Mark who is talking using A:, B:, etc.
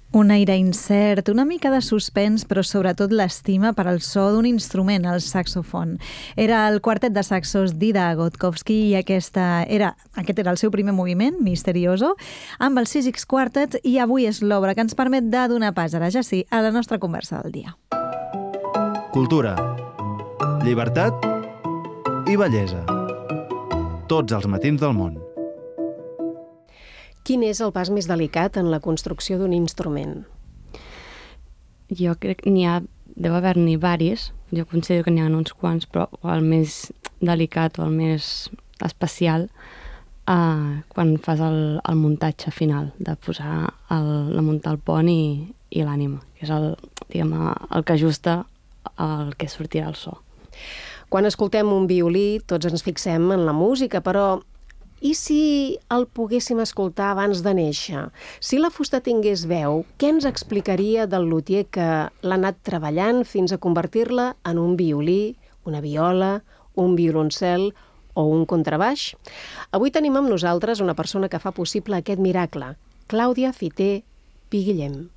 A: Un aire incert, una mica de suspens, però sobretot l'estima per al so d'un instrument, el saxofon. Era el quartet de saxos d'Ida Gotkovsky i aquest era el seu primer moviment, Misterioso, amb el Sisix Quartet, i avui és l'obra que ens permet de donar pas, ara ja sí, a la nostra conversa del dia.
B: Cultura, llibertat i bellesa. Tots els matins del món.
C: Quin és el pas més delicat en la construcció d'un instrument?
D: Jo crec que deu haver-n'hi varis. Jo considero que n'hi ha uns quants, però el més delicat o el més especial quan fas el muntatge final, de posar muntar el pont i l'ànima, que és el que ajusta el que sortirà el so.
C: Quan escoltem un violí, tots ens fixem en la música, però i si el poguéssim escoltar abans de néixer? Si la fusta tingués veu, què ens explicaria del luthier que l'ha anat treballant fins a convertir-la en un violí, una viola, un violoncel o un contrabaix? Avui tenim amb nosaltres una persona que fa possible aquest miracle, Clàudia Fiter Pi Guillem.